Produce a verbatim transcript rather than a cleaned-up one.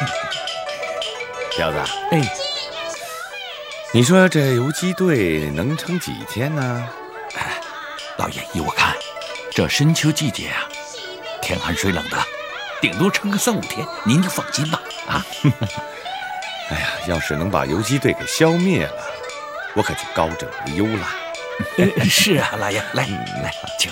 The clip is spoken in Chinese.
彪子， 哎， 你说这游击队能撑几天呢？ 哎，老爷，依我看，这深秋季节啊，天寒水冷的，顶多撑个三五天，您就放心吧。啊， 哎呀，要是能把游击队给消灭了，我可就高枕无忧了。 呃、是啊，老爷，来、嗯、来，请。